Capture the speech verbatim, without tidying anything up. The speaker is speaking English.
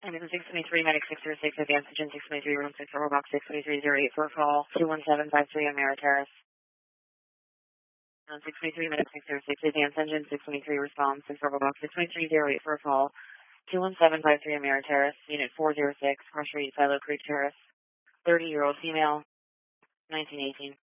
And this is six twenty-three, Medic six zero six, Advanced Engine six twenty-three, Room six, Robo Box six twenty-three zero eight for a call, two one seven five three on Mara Terrace. On six twenty-three, Medic six zero six, Advanced Engine six twenty-three, Response six, Robo Box six twenty-three zero eight for a call, two one seven five three on Mara Terrace, Unit four zero six, Cross Street, Silo Creek Terrace, thirty-year-old female, nineteen eighteen.